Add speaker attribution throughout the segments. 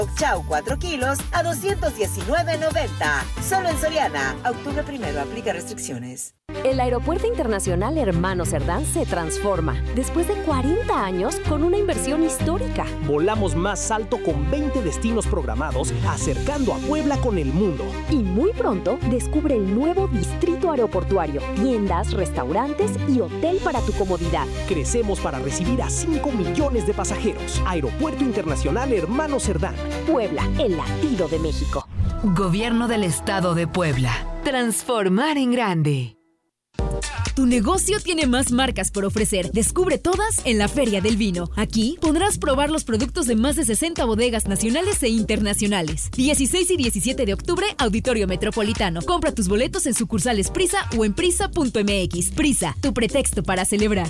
Speaker 1: Chau 4 kilos a $219.90. Solo en Soriana. Octubre 1, aplica restricciones.
Speaker 2: El Aeropuerto Internacional Hermano Cerdán se transforma después de 40 años con una inversión histórica.
Speaker 3: Volamos más alto con 20 destinos programados, acercando a Puebla con el mundo.
Speaker 2: Y muy pronto descubre el nuevo distrito aeroportuario, tiendas, restaurantes y hotel para tu comodidad.
Speaker 3: Crecemos para recibir a 5 millones de pasajeros. Aeropuerto Internacional Hermano Cerdán.
Speaker 2: Puebla, el latido de México.
Speaker 4: Gobierno del Estado de Puebla. Transformar en grande.
Speaker 5: Tu negocio tiene más marcas por ofrecer. Descubre todas en la Feria del Vino. Aquí podrás probar los productos de más de 60 bodegas nacionales e internacionales. 16 y 17 de octubre, Auditorio Metropolitano. Compra tus boletos en sucursales Prisa o en prisa.mx. Prisa, tu pretexto para celebrar.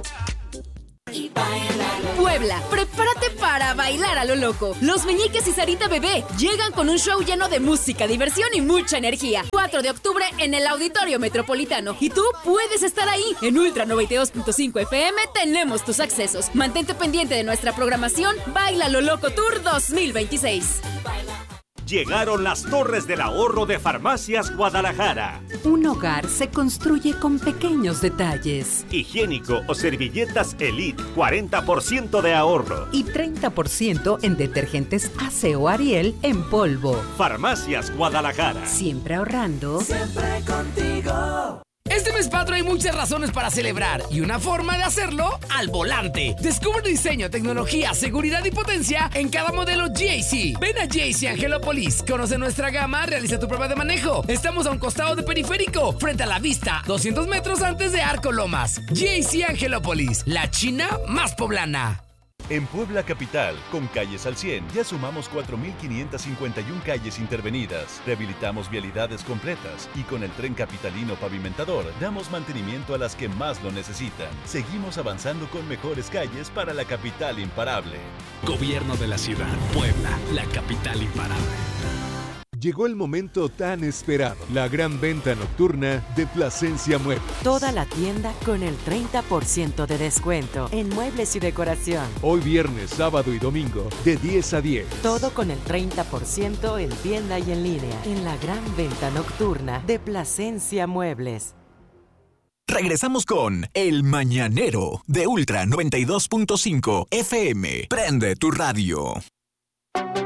Speaker 5: Puebla, prepárate para bailar a lo loco. Los Meñiques y Sarita Bebé llegan con un show lleno de música, diversión y mucha energía. 4 de octubre en el Auditorio Metropolitano. Y tú puedes estar ahí. En Ultra 92.5 FM tenemos tus accesos. Mantente pendiente de nuestra programación Baila lo Loco Tour 2026.
Speaker 6: Llegaron las Torres del Ahorro de Farmacias Guadalajara.
Speaker 4: Un hogar se construye con pequeños detalles.
Speaker 6: Higiénico o servilletas Elite, 40% de ahorro.
Speaker 4: Y 30% en detergentes Aseo Ariel en polvo.
Speaker 6: Farmacias Guadalajara.
Speaker 4: Siempre ahorrando.
Speaker 7: Siempre contigo.
Speaker 8: Este mes patrio hay muchas razones para celebrar y una forma de hacerlo al volante. Descubre diseño, tecnología, seguridad y potencia en cada modelo GAC. Ven a GAC Angelópolis, conoce nuestra gama, realiza tu prueba de manejo. Estamos a un costado de Periférico, frente a la vista, 200 metros antes de Arco Lomas. GAC Angelópolis, la China más poblana.
Speaker 9: En Puebla Capital, con Calles al 100, ya sumamos 4.551 calles intervenidas, rehabilitamos vialidades completas y con el Tren Capitalino Pavimentador damos mantenimiento a las que más lo necesitan. Seguimos avanzando con mejores calles para la capital imparable.
Speaker 10: Gobierno de la ciudad, Puebla, la capital imparable.
Speaker 11: Llegó el momento tan esperado, la gran venta nocturna de Plasencia Muebles.
Speaker 12: Toda la tienda con el 30% de descuento en muebles y decoración.
Speaker 11: Hoy viernes, sábado y domingo, de 10 a 10.
Speaker 12: Todo con el 30% en tienda y en línea, en la gran venta nocturna de Plasencia Muebles.
Speaker 13: Regresamos con El Mañanero de Ultra 92.5 FM. Prende tu radio.